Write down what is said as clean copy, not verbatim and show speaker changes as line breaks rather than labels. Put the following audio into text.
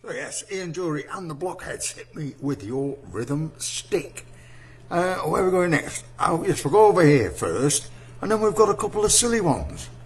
Oh, yes, Ian Jury and the Blockheads, hit me with your rhythm stick. Where are we going next? Oh, yes, we'll go over here first, and then we've got a couple of silly ones.